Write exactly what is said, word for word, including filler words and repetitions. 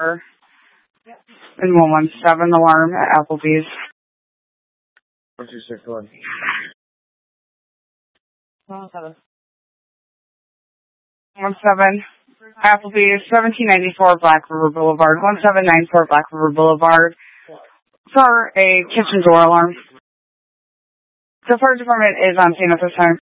And one one seven alarm at Applebee's. one two six one. one seven. one seven. Applebee's, seventeen ninety-four Black River Boulevard, one seven nine four Black River Boulevard, for a kitchen door alarm. The fire department is on scene at this time.